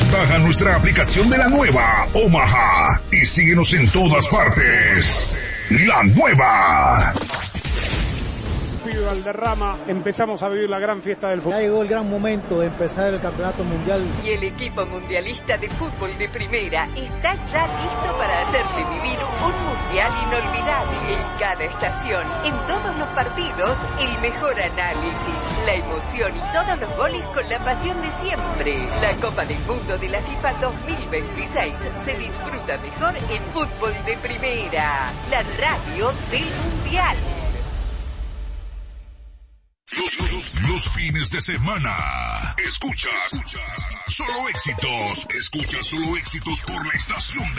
Baja nuestra aplicación de la nueva Omaha y síguenos en todas partes. La nueva. Valderrama, empezamos a vivir la gran fiesta del fútbol. Ya llegó el gran momento de empezar el campeonato mundial. Y el equipo mundialista de fútbol de primera está ya listo para hacerle vivir un mundial inolvidable en cada estación, en todos los partidos, el mejor análisis, la emoción y todos los goles con la pasión de siempre. La Copa del Mundo de la FIFA 2026 se disfruta mejor en fútbol de primera, la radio del mundial. Los fines de semana. Escuchas solo éxitos. Escuchas solo éxitos por la estación